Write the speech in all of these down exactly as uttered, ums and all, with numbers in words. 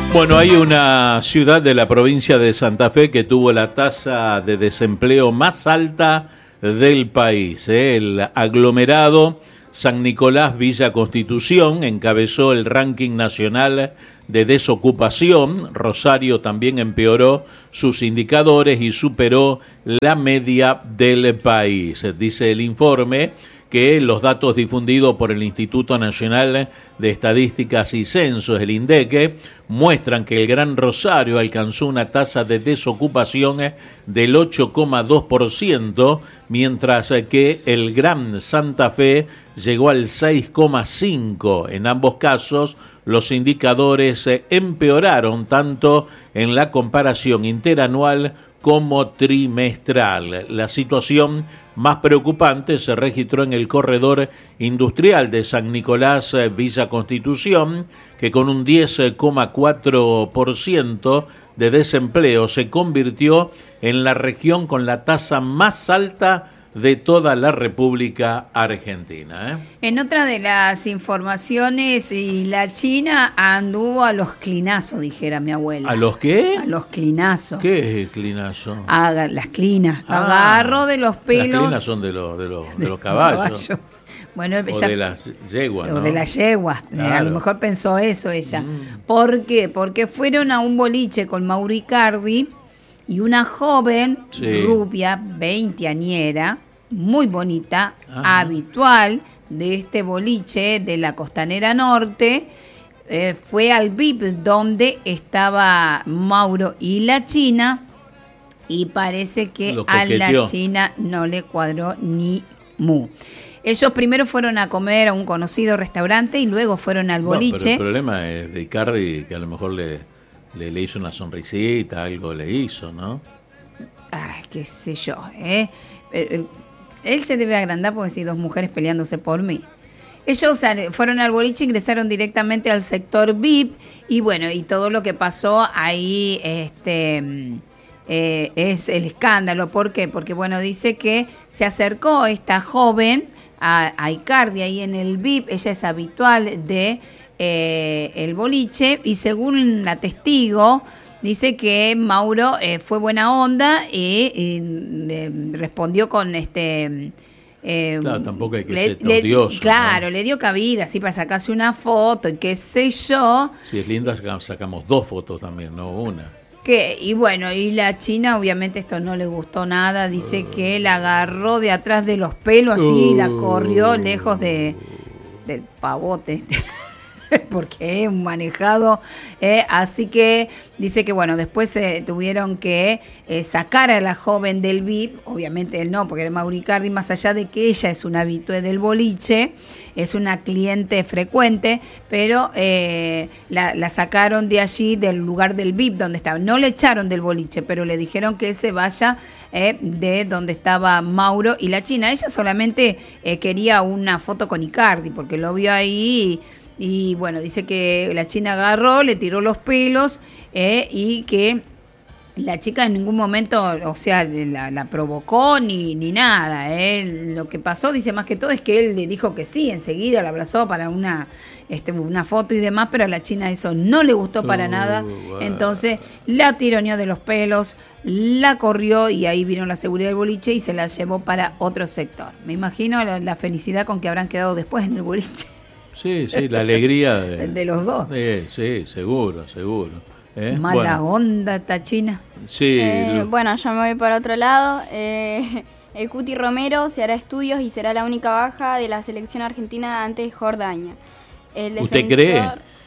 Bueno, hay una ciudad de la provincia de Santa Fe que tuvo la tasa de desempleo más alta del país. ¿eh? El aglomerado San Nicolás Villa Constitución encabezó el ranking nacional de desocupación. Rosario también empeoró sus indicadores y superó la media del país. Dice el informe que los datos difundidos por el Instituto Nacional de Estadísticas y Censos, el INDEC, muestran que el Gran Rosario alcanzó una tasa de desocupación del ocho coma dos por ciento, mientras que el Gran Santa Fe llegó al seis coma cinco por ciento. En ambos casos, los indicadores empeoraron tanto en la comparación interanual como trimestral. La situación más preocupante se registró en el corredor industrial de San Nicolás Villa Constitución, que con un diez coma cuatro por ciento de desempleo se convirtió en la región con la tasa más alta de toda la República Argentina. ¿eh? En otra de las informaciones, y la China anduvo a los clinazos, dijera mi abuela. ¿A los qué? A los clinazos. ¿Qué es el clinazo? Haga, las clinas. Ah, agarró de los pelos. Las clinas son de los, de los, de los caballos. caballos. Bueno, o ella, de las yeguas, o ¿no? de las yeguas. Claro. A lo mejor pensó eso ella. Mm. ¿Por qué? Porque fueron a un boliche con Mauro Icardi y una joven, sí. rubia, veinteañera, muy bonita, Ajá. habitual de este boliche de la Costanera Norte, eh, fue al V I P donde estaba Mauro y la China, y parece que a la China no le cuadró ni mu. Ellos primero fueron a comer a un conocido restaurante y luego fueron al boliche. No, pero el problema es de Icardi, que a lo mejor le, le, le hizo una sonrisita, algo le hizo, ¿no? Ay, qué sé yo, ¿eh? eh Él se debe agrandar porque si dos mujeres peleándose por mí. Ellos fueron al boliche, ingresaron directamente al sector V I P y bueno, y todo lo que pasó ahí este, eh, es el escándalo. ¿Por qué? Porque bueno, dice que se acercó esta joven a, a Icardi ahí en el V I P, ella es habitual de eh, el boliche y según la testigo, dice que Mauro eh, fue buena onda y, y eh, respondió con este... Eh, claro, tampoco hay que le, ser odioso. Le, claro, ¿no? le dio cabida así para sacarse una foto y qué sé yo. Si es linda, sacamos dos fotos también, no una. Que, y bueno, y la China obviamente esto no le gustó nada, dice uh. que la agarró de atrás de los pelos así uh. y la corrió lejos de del pavote. Porque es un manejado, eh, así que dice que bueno, después se eh, tuvieron que eh, sacar a la joven del V I P, obviamente él no, porque era Mauro Icardi, más allá de que ella es una habitué del boliche, es una cliente frecuente, pero eh, la, la sacaron de allí, del lugar del V I P donde estaba, no le echaron del boliche, pero le dijeron que se vaya eh, de donde estaba Mauro y la China. Ella solamente eh, quería una foto con Icardi, porque lo vio ahí. Y bueno, dice que la China agarró, le tiró los pelos eh, y que la chica en ningún momento, o sea, la, la provocó ni, ni nada. Eh. Lo que pasó, dice más que todo, es que él le dijo que sí, enseguida la abrazó para una, este, una foto y demás, pero a la China eso no le gustó para uh, nada. Wow. Entonces la tironeó de los pelos, la corrió y ahí vino la seguridad del boliche y se la llevó para otro sector. Me imagino la, la felicidad con que habrán quedado después en el boliche. Sí, sí, la alegría de, de los dos. Sí, sí, seguro, seguro. ¿Eh? Mala bueno. onda esta China. Sí. Eh, lo... Bueno, yo me voy para otro lado. Eh, el Cuti Romero se hará estudios y será la única baja de la selección argentina ante Jordania. El defensor, ¿usted cree?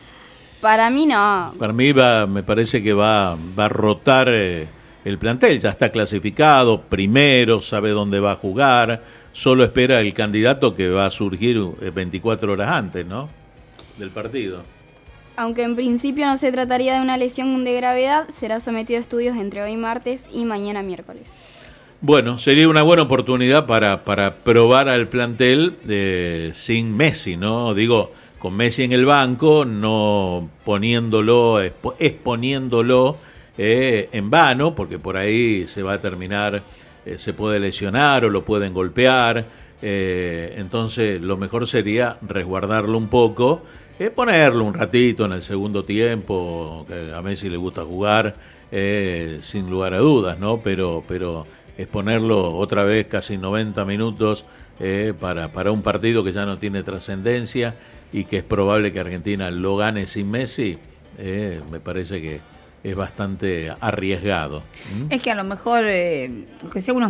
Para mí no. Para mí va, me parece que va, va a rotar eh, el plantel. Ya está clasificado, primero, sabe dónde va a jugar. Solo espera el candidato que va a surgir veinticuatro horas antes, ¿no? Del partido. Aunque en principio no se trataría de una lesión de gravedad, será sometido a estudios entre hoy martes y mañana miércoles. Bueno, sería una buena oportunidad para, para probar al plantel eh, sin Messi, ¿no? Digo, con Messi en el banco, no poniéndolo, expo- exponiéndolo eh, en vano, porque por ahí se va a terminar... Eh, se puede lesionar o lo pueden golpear, eh, entonces lo mejor sería resguardarlo un poco eh, ponerlo un ratito en el segundo tiempo, que a Messi le gusta jugar, eh, sin lugar a dudas, ¿no? Pero, pero es ponerlo otra vez casi noventa minutos eh, para, para un partido que ya no tiene trascendencia y que es probable que Argentina lo gane sin Messi, eh, me parece que es bastante arriesgado. ¿Mm? Es que a lo mejor, eh, que sea unos